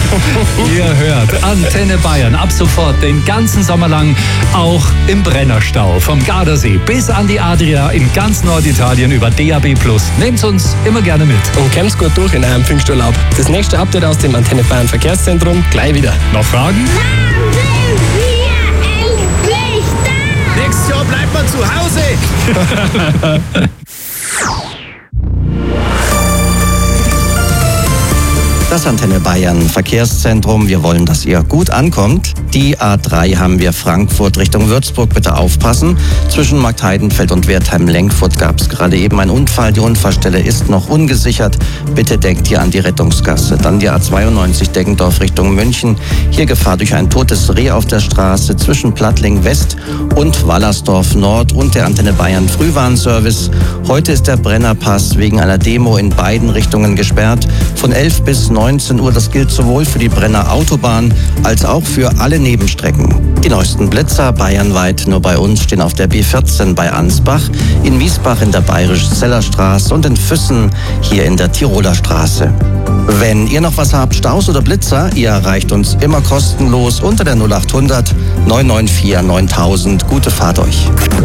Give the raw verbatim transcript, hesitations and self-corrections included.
Ihr hört Antenne Bayern ab sofort den ganzen Sommer lang auch im Brennerstau. Vom Gardasee bis an die Adria in ganz Norditalien über D A B plus. Nehmt uns immer gerne mit. Und kommt's gut durch in eurem Pfingsturlaub. Das nächste Update aus dem Antenne Bayern Verkehrszentrum gleich wieder. Noch Fragen? Nächstes Jahr bleibt man zu Hause. Das Antenne Bayern Verkehrszentrum. Wir wollen, dass ihr gut ankommt. Die A drei haben wir Frankfurt Richtung Würzburg. Bitte aufpassen. Zwischen Marktheidenfeld und Wertheim-Lenkfurt gab es gerade eben einen Unfall. Die Unfallstelle ist noch ungesichert. Bitte denkt hier an die Rettungsgasse. Dann die A zweiundneunzig Deggendorf Richtung München. Hier Gefahr durch ein totes Reh auf der Straße zwischen Plattling West und Wallersdorf Nord und der Antenne Bayern Frühwarnservice. Heute ist der Brennerpass wegen einer Demo in beiden Richtungen gesperrt. Von elf bis neunzehn Uhr. Das gilt sowohl für die Brenner Autobahn als auch für alle Nebenstrecken. Die neuesten Blitzer bayernweit nur bei uns stehen auf der B vierzehn bei Ansbach, in Miesbach in der Bayerisch-Zeller-Straße und in Füssen hier in der Tiroler Straße. Wenn ihr noch was habt, Staus oder Blitzer, ihr erreicht uns immer kostenlos unter der null acht hundert neun neun vier neuntausend. Gute Fahrt euch.